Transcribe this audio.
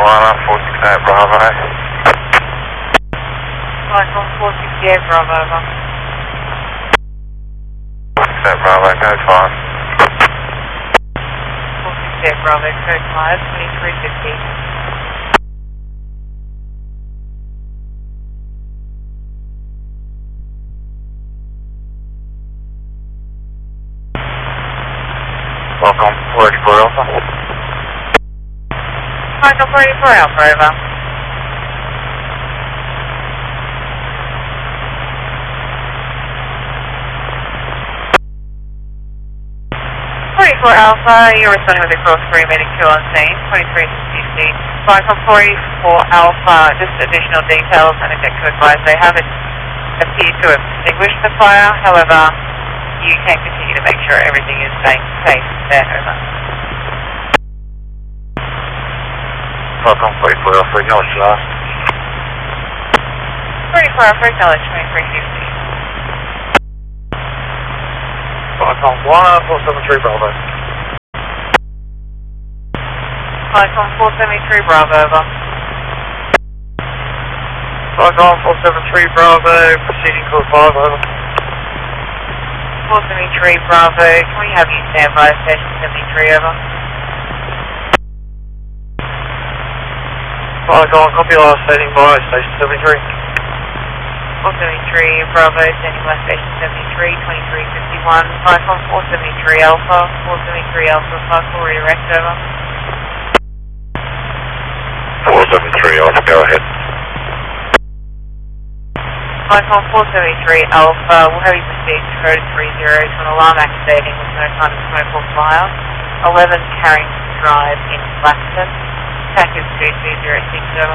468 Bravo. Icon 468 Bravo, over. 468 Bravo, go 5. 468 Bravo, code 5, 2350. Welcome, 44 Alpha. Icon 44 Alpha, over. 44 Alpha, you're responding with a cross 3 meter kill on scene, 2350. Icon 44 Alpha, just additional details and a check to advise they haven't appeared to have extinguished the fire, however, you can continue to make sure everything is safe there, over. Welcome, 44 Alpha, acknowledge last. 44 Alpha, acknowledge 2350. Icon 1473 Bravo. Icon 473 Bravo, over. Icon 473 Bravo, proceeding code 5, over. 473 Bravo, can we have you stand by station 73, over? Icon, copy last, standing by station 73. 473 Bravo, standing by station 73, 2351. Icon 473 Alpha, 473 Alpha, 54 redirect, over. 473 Alpha, go ahead. Icon 473 Alpha, we'll have you proceed to code 30 to an alarm activating with no sign of smoke or fire. 11 Carrington Drive in Blackton. TAC is 2206, over.